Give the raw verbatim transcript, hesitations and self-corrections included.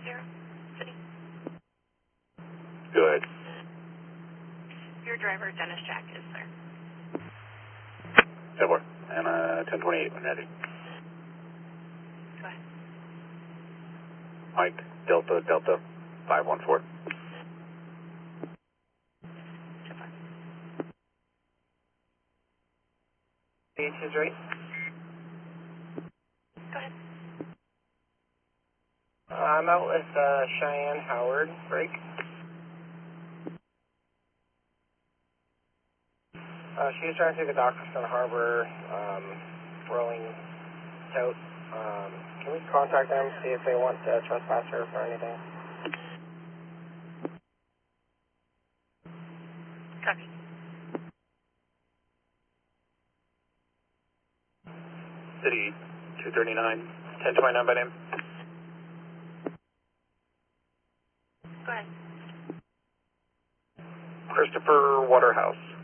zero, City. Go ahead. Your driver, Dennis Jack, is there. ten four. And uh, ten twenty-eight when ready. Go ahead. Mike, Delta, Delta, five one four. ten four. H is right. Go ahead. Uh, I'm out with uh, Cheyenne Howard, break. Uh, she's driving through the Dockerson Harbor, um, rolling south. Um, can we contact them, see if they want to trespass her for anything? Copy. City two thirty-nine, ten twenty-nine by name. Go ahead. Christopher Waterhouse.